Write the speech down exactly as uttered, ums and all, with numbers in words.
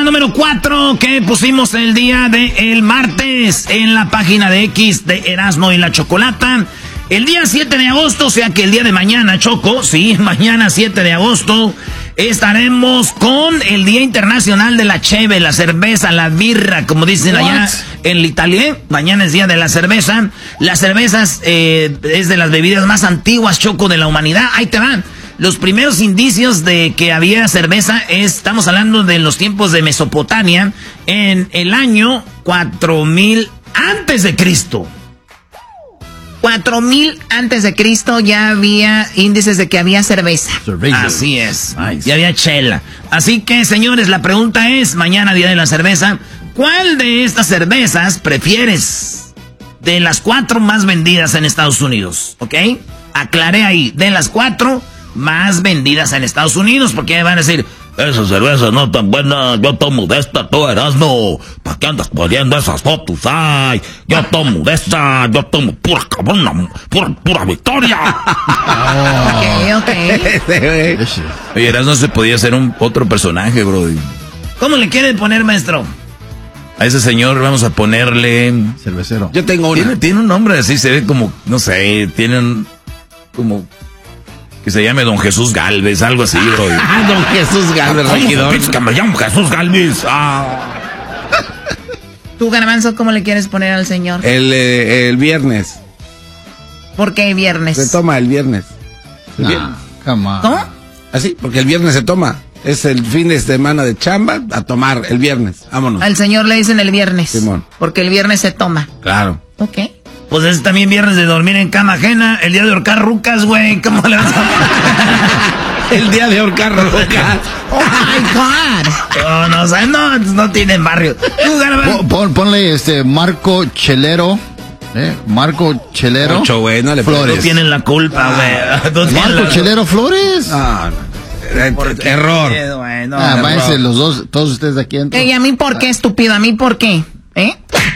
número cuatro que pusimos el día de el martes en la página de X de Erasmo y la Chocolata. El día siete de agosto, o sea que el día de mañana, Choco, sí, mañana siete de agosto, estaremos con el Día Internacional de la Cheve, la cerveza, la birra, como dicen What? allá en Italia. Mañana es Día de la Cerveza. Las cervezas eh, es de las bebidas más antiguas, Choco, de la humanidad. Ahí te van. Los primeros indicios de que había cerveza es, estamos hablando de los tiempos de Mesopotamia, en el año cuatro mil antes de Cristo. Cuatro mil antes de Cristo ya había índices de que había cerveza. cerveza. Así es. Nice. Ya había chela. Así que, señores, la pregunta es, mañana Día de la Cerveza, ¿cuál de estas cervezas prefieres? De las cuatro más vendidas en Estados Unidos, ¿ok? Aclaré ahí, de las cuatro más vendidas en Estados Unidos, porque ya van a decir, esa cerveza no tan buena, yo tomo de esta, tú Erasmo, ¿para qué andas poniendo esas fotos? Ay, yo tomo de esta, yo tomo pura cabrona, pura, pura victoria. Oh. Ok, ok. Oye, Erasmo se podía hacer un otro personaje, bro. ¿Cómo le quiere poner, maestro? A ese señor vamos a ponerle... Cervecero. Yo tengo una. Tiene, tiene un nombre así, se ve como, no sé, tiene un... como... que se llame Don Jesús Galvez, algo así, bro. Ah, Don Jesús Galvez, regidor. Que me llamo Jesús Galvez. Ah. ¿Tú, Garbanzo, cómo le quieres poner al señor? El, eh, el viernes. ¿Por qué viernes? Se toma el viernes. El nah, viernes. Come on. ¿Cómo? Así, porque el viernes se toma. Es el fin de semana de chamba, a tomar el viernes. Vámonos. Al señor le dicen el viernes. Simón. Porque el viernes se toma. Claro. Ok. Pues es también viernes de dormir en cama ajena, el día de ahorcar rucas, güey. ¿Cómo le vas a... El día de ahorcar rucas. Oh my God. No, no, o sea, no, no tienen barrio. Pon, pon, ponle este Marco Chelero. ¿Eh? Marco Chelero. Mucho, güey, no le Flores. No tienen la culpa, güey. Ah, Marco la... Chelero Flores. Ah, no. Error. Wey, no, ah, error. váyanse los dos, todos ustedes de aquí. ¿Y a mí por qué, estúpido? ¿A mí por qué? ¿Eh?